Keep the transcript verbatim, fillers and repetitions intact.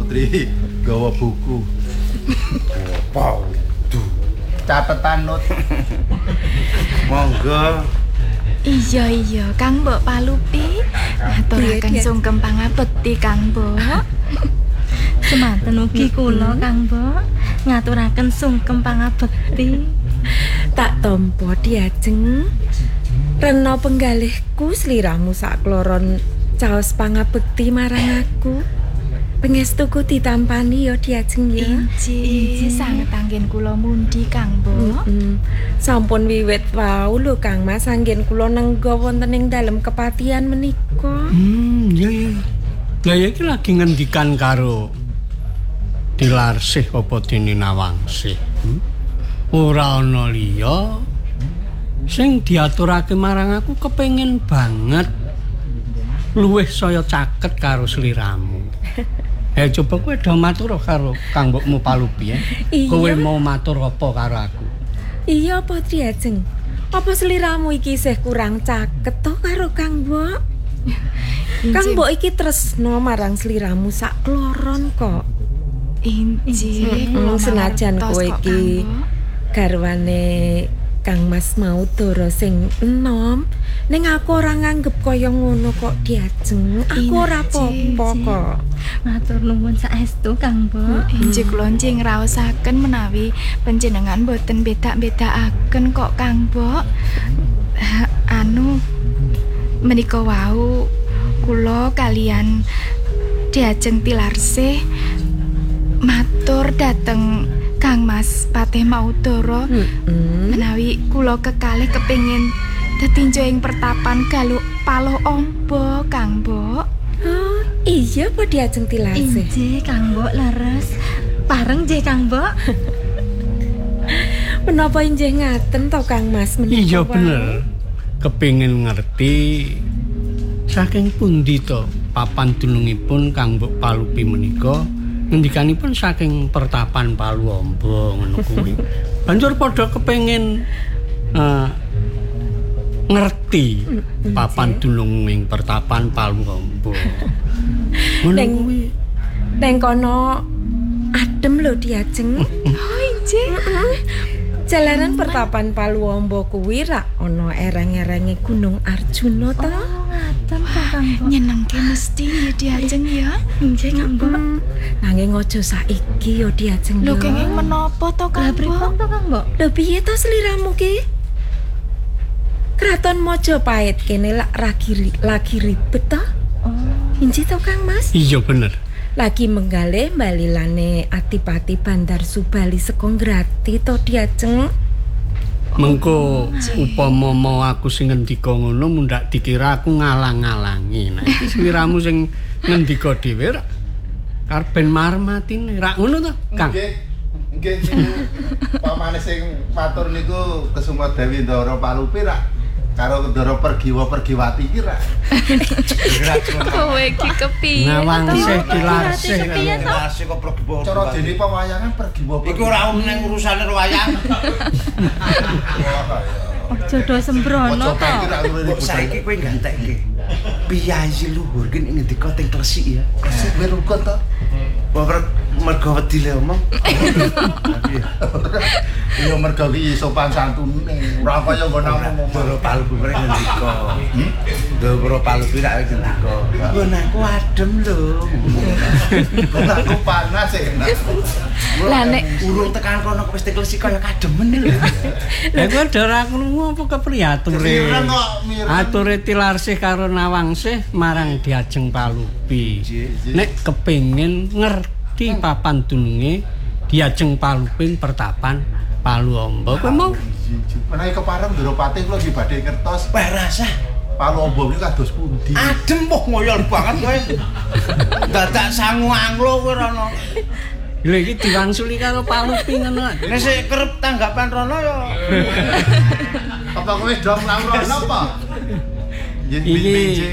Putri gawa buku. Wow. Catetan Nut. Monggo. Iya iya, Kang Mbok Palupi. Ngaturaken sungkem pangabekti Kang Mbok. Semanten ugi kula Kang Mbok ngaturaken sungkem pangabekti. Tak tampa diajeng rena penggalihku sliramu sakloron caos pangabekti marang aku. Pengestuku ditampani ya diajeng ya. Inji sanget anggen kula mundi Kang Mbok. Mm-mm. Sampun wiwit wau lho Kang Mas anggen kula nengga wonten ing dalem kepatihan menika. Hmm, iya iya. Lah iki lagi ngendikan karo Dilarsih apa dene Nawangsih. Hmm? Ora ana liya sing diaturake marang aku kepengin banget luwih saya caket karo sliramu. Eh coba kowe do matur karo Kang Mbokmu Palupi ya. Kowe mau matur apa karo aku? Iya apa Triajeng? Apa sliramu iki isih kurang caket to karo Kang Mbok? Kang Mbok iki tresno marang sliramu sak kloron kok. Inji, Mm, senajan kowe iki garwane Kang Mas Maudoro sing enom, ning aku ora nganggep kaya ngono kok diajeng. Aku ora apa-apa kok. Matur nuwun saestu Kang Mbok. Inji kula njing raosaken menawi panjenengan boten beda-bedakaken kok Kang Mbok. Anu menika wau kula kalian diajeng Tilarsih matur dateng Kang Mas Patih Maudoro Mm-mm. menawi kula kekalih kepengin detinjo ing pertapan Galuk Paloh Ombo Kang Mbok. Oh, iya apa diajeng Tilarsih? Injih Kang Mbok leres. Pareng nggih Kang Mbok. Menapa injih ngaten to Kang Mas menika? Iya wau? bener. Kepengin ngerti saking pundi to papan dunungipun Kang Mbok Palupi menika. Ngendikanipun saking pertapan Palu Ombo ngono kuwi. Banjur padha kepengin uh, ngerti papan dunung ing pertapan Palu Ombo. Ngono kuwi. Neng kono adem lho diajeng. Oh injih. Jalanan pertapan Palu Ombo kuwi ra ana ereng-erenge Gunung Arjuna to. Ngaten to Kang Mbok. Nyenengke mesti ya diajeng ya. Injih Kang Mbok. Hmm, nanging aja saiki ya diajeng. Lho ya. kenging menapa to Lah Kang pripun Mbok? to Kang Mbok? Lho piye to sliramu ki? Kraton Majapahit kene lak ragi lagi ribet to. Oh. Inji to Kang Mas. Iya bener. Lagi menggalih balilane Adipati Bandar Subali saka Grati to diajeng. Mengko upama mau aku sing ngendika ngono mundak dikira aku ngalang-alangi. Nah iki sliramu sing ngendika dhewe ra karben marmatine. Ra ngono to, Kang? Nggih. Nggih niku pamane sing matur niku Kesuma Dewi Ndara Palupi ra karo Ndara Pergiwa Pergiwati iki ra. Kowe iki kepiye? Nawangsih Tilarsih. Tilarsih kok Pergiwa. Cara dene pewayangan Pergiwa. Iku ora ning urusane wayang. Aja do sembrono to. Kok saiki kowe gantekke. Piyayi luhur ki ngendika teng Klesik ya. Kasih kowe rukun to. Bapak mergo wedi le omong. Iya mergo iki sopan santune. Ora kaya nggon ngomong. Ndara Palupi mrene ngendika. Ndara Palupi rak ngendika. Nggon aku adem lho. Kok aku panas e. Lah nek urung tekan kono wis teng Klesik kaya kademen lho. Lah kowe ndara krungu apa kepriature? Kesiren kok miren. Ature Tilarsih karo Nawangsih marang Diajeng Palupi. Nek kepengin ngerti papan dununge Diajeng Palupi pertapan Palu Ombo. Kowe mau menawi kepareng Ndara Patih kula nggih badhe ngertos Wah rasah Palu Ombo niku kados pundi. adem poh ngoyol banget kowe. Dadak sangu anglo kowe rono. lho iki diwangsuli karo Palupi ngono. Nek sik kerep tanggapan rono ya. Apa kowe dong ngawur apa? Yen Iki